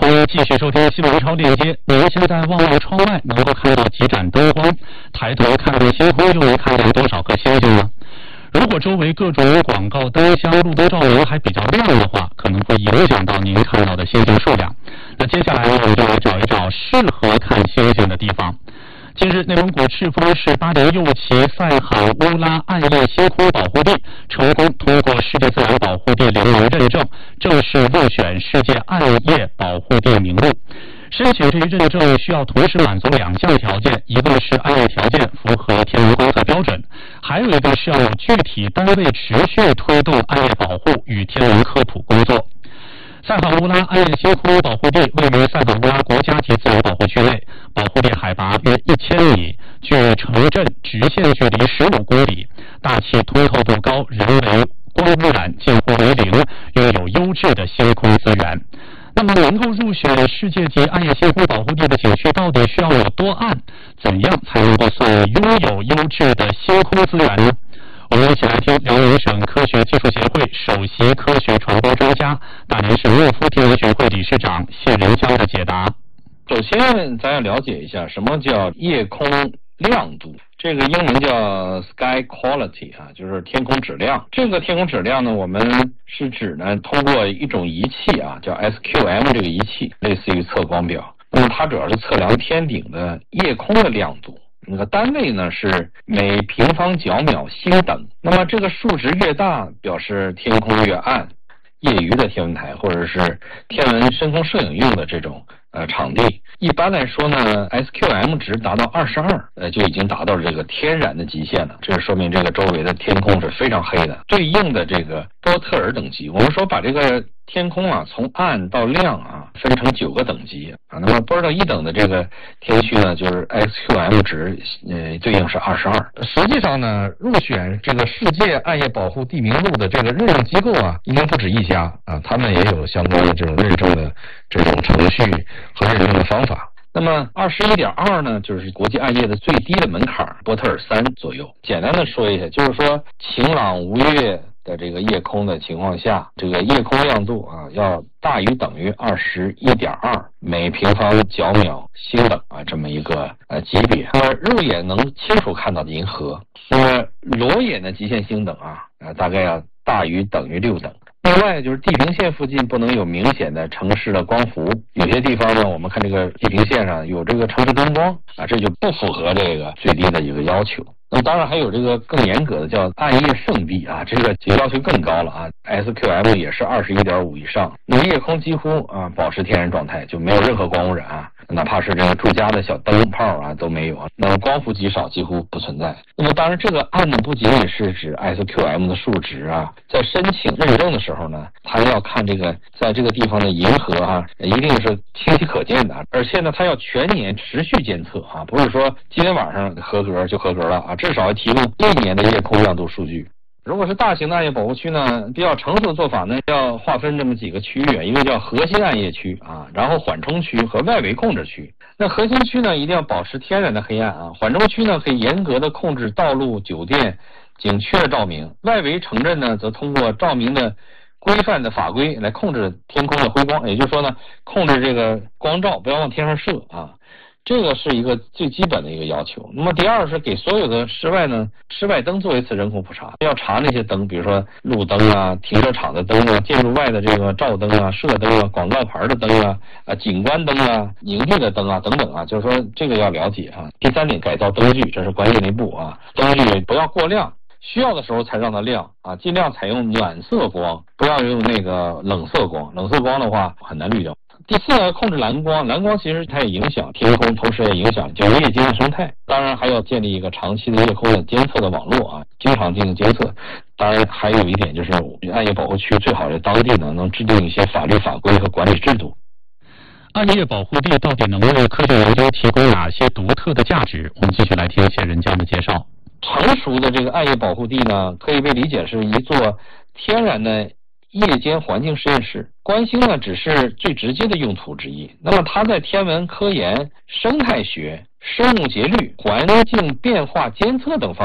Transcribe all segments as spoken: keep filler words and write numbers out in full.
欢迎继续收听新闻超链接。您现在望望窗外，能够看到几盏灯光，抬头看看星空，又能看见多少颗星星呢？如果周围各种广告灯箱、路灯照明还比较亮的话，可能会影响到您看到的星星数量。那接下来我们就来找一找适合看星星的地方。近日，内蒙古赤峰市巴林右旗赛罕乌拉暗夜星空保护地成功通过世界自然保护地零级认证，正式入选世界暗夜保护地名录。申请这一认证需要同时满足两项条件，一个是暗夜条件符合天文观测标准，还有一个是要有具体单位持续推动暗夜保护与天文科普工作。赛罕乌拉暗夜星空保护地位于赛罕乌拉国家级自然保护区内，保护地海拔约一千米，距城镇直线距离十五公里，大气通透度高，人为光污染近乎为零，拥有优质的星空资源。那么能够入选世界级暗夜星空保护地的景区到底需要有多暗？怎样才能够算拥有优质的星空资源呢？我们一起来听辽宁省科学技术协会首席科学传播专家、大连市诺夫天文学会理事长谢仁江的解答。 首先，咱要了解一下什么叫夜空亮度，这个英文叫 sky quality 啊，就是天空质量。这个天空质量呢，我们是指呢通过一种仪器啊，叫 S Q M 这个仪器，类似于测光表。那么它主要是测量天顶的夜空的亮度。那个单位呢是每平方角秒星等，那么这个数值越大，表示天空越暗。业余的天文台或者是天文深空摄影用的这种呃场地，一般来说呢 S Q M 值达到二十二，呃就已经达到这个天然的极限了，这说明这个周围的天空是非常黑的。对应的这个波特尔等级，我们说把这个天空啊从暗到亮啊分成九个等级啊，那么波特一等的这个天区呢，就是 S Q M 值呃对应是二十二。 实际上呢，入选这个世界暗夜保护地名录的这个认证机构啊，应该不止一家啊，他们也有相关的这种认证的这种程序和认证的方法。 那么 二十一点二 呢，就是国际暗夜的最低的门槛，波特尔三左右。简单的说一下，就是说晴朗无月的这个夜空的情况下，这个夜空亮度啊要大于等于 二十一点二 每平方角秒星等啊，这么一个呃级别。那么肉眼能清楚看到的银河，那么裸眼的极限星等啊啊大概要大于等于六等。另外就是地平线附近不能有明显的城市的光伏，有些地方呢，我们看这个地平线上有这个城市灯光啊，这就不符合这个最低的一个要求。那么当然还有这个更严格的叫暗夜圣地啊，这个要求更高了啊 ，S Q M 也是 二十一点五 以上。那么夜空几乎啊保持天然状态，就没有任何光污染啊，哪怕是这个住家的小灯泡啊都没有啊。那么光伏极少，几乎不存在。那么当然这个暗呢不仅仅是指 S Q M 的数值啊，在申请认证的时候呢，它要看这个在这个地方的银河啊，一定是清晰可见的，而且呢它要全年持续监测啊，不是说今天晚上合格就合格了啊，至少要提供一年的夜空亮度数据。如果是大型的暗夜保护区呢，比较成熟的做法呢，要划分这么几个区域，一个叫核心暗夜区啊，然后缓冲区和外围控制区。那核心区呢，一定要保持天然的黑暗啊，缓冲区呢可以严格的控制道路、酒店、景区的照明，外围城镇呢则通过照明的规范的法规来控制天空的辉光，也就是说呢，控制这个光照不要往天上射啊。这个是一个最基本的一个要求。那么第二是给所有的室外呢，室外灯做一次人工普查，要查那些灯，比如说路灯啊、停车场的灯啊、建筑外的这个照灯啊、射灯啊、广告牌的灯啊、啊景观灯啊、营地的灯啊等等啊，就是说这个要了解啊。第三点，改造灯具，这是关键的一步啊，灯具不要过亮。需要的时候才让它亮啊，尽量采用暖色光，不要用那个冷色光，冷色光的话很难滤掉。第四呢，控制蓝光，蓝光其实它也影响天空，同时也影响就夜间的生态。当然还要建立一个长期的夜空的监测的网络啊，经常进行监测。当然还有一点就是暗夜保护区最好是当地呢能制定一些法律法规和管理制度。 暗夜保护地到底能为科学研究提供哪些独特的价值？我们继续来听谢仁江的介绍。 成熟的这个暗夜保护地呢，可以被理解是一座天然的夜间环境实验室。观星呢只是最直接的用途之一，那么它在天文科研、生态学、生物节律、环境变化监测等方面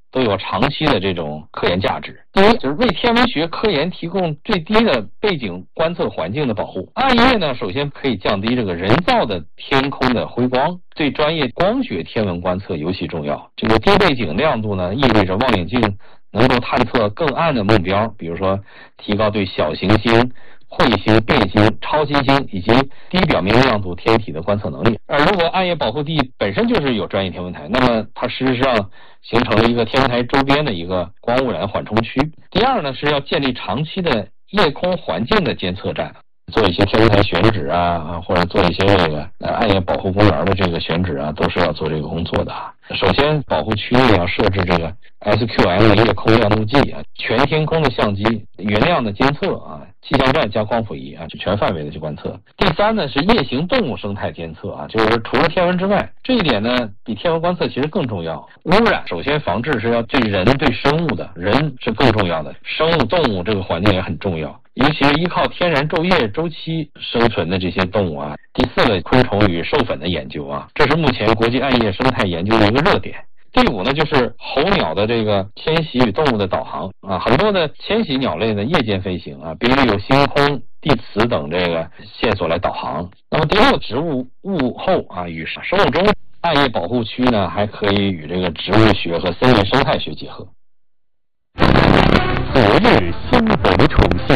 都有长期的这种科研价值。第一，就是为天文学科研提供最低的背景观测环境的保护。暗夜呢，首先可以降低这个人造的天空的辉光，对专业光学天文观测尤其重要。这个低背景亮度呢，意味着望远镜能够探测更暗的目标，比如说提高对小行星、彗星、变星、超新星以及低表明亮度天体的观测能力。而如果暗夜保护地本身就是有专业天文台，那么它事实上形成了一个天文台周边的一个光污染缓冲区。第二呢，是要建立长期的夜空环境的监测站，做一些天文台选址啊啊，或者做一些这个呃暗夜保护公园的这个选址啊，都是要做这个工作的啊。首先，保护区内要设置这个 S Q M 夜空亮度计啊，全天空的相机、云量的监测啊，气象站加光谱仪啊，就全范围的去观测。第三呢，是夜行动物生态监测啊，就是除了天文之外，这一点呢比天文观测其实更重要。污染首先防治是要对人对生物的，人是更重要的，生物动物这个环境也很重要。尤其是依靠天然昼夜周期生存的这些动物啊。第四个，昆虫与授粉的研究啊，这是目前国际暗夜生态研究的一个热点。第五呢，就是候鸟的这个迁徙与动物的导航啊，很多的迁徙鸟类呢夜间飞行啊，比如有星空、地磁等这个线索来导航。那么第六，植物物候啊与生物钟，暗夜保护区呢还可以与这个植物学和森林生态学结合。 昨日新闻重现。